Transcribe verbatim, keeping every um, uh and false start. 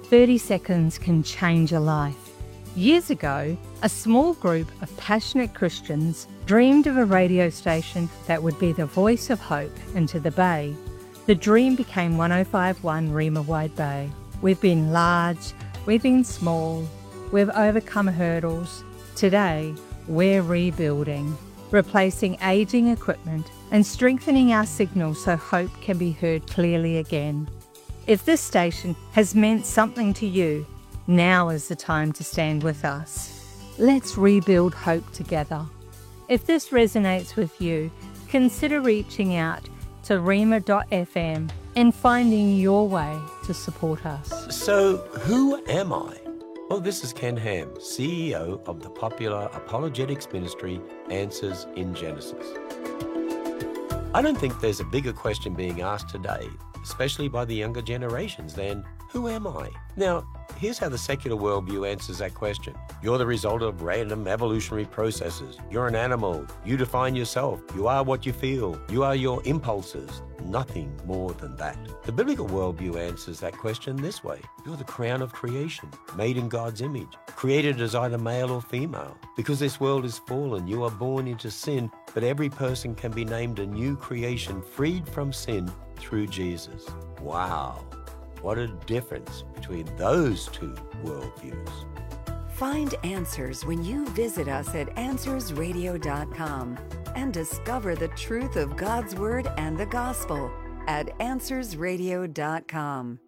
thirty seconds can change a life. Years ago, a small group of passionate Christians dreamed of a radio station that would be the voice of hope into the Bay. The dream became one oh five point one Reema Wide Bay. We've been large, we've been small, we've overcome hurdles. Today, we're rebuilding, replacing ageing equipment and strengthening our signal so hope can be heard clearly again. If this station has meant something to you, now is the time to stand with us. Let's rebuild hope together. If this resonates with you, consider reaching out to reema dot f m and finding your way to support us. So, who am I? Well, this is Ken Ham, C E O of the popular apologetics ministry Answers in Genesis. I don't think there's a bigger question being asked today, especially by the younger generations, than who am I? Now, here's how the secular worldview answers that question. You're the result of random evolutionary processes. You're an animal. You define yourself. You are what you feel. You are your impulses. Nothing more than that. The biblical worldview answers that question this way. You're the crown of creation, made in God's image, created as either male or female. Because this world is fallen, you are born into sin, but every person can be named a new creation, freed from sin through Jesus. Wow. What a difference between those two worldviews. Find answers when you visit us at answers radio dot com and discover the truth of God's Word and the Gospel at answers radio dot com.